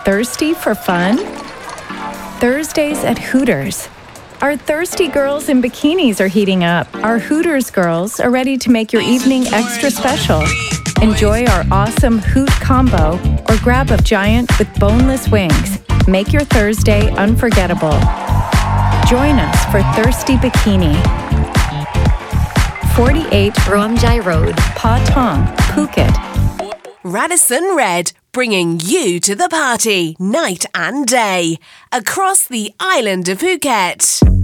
Thirsty for fun? Thursdays at Hooters. Our thirsty girls in bikinis are heating up. Our Hooters girls are ready to make your evening extra special. Enjoy our awesome Hoot combo or grab a giant with boneless wings. Make your Thursday unforgettable. Join us for Thirsty Bikini. 48 Ramjai Road, Patong, Phuket. Radisson Red, bringing you to the party night and day across the island of Phuket.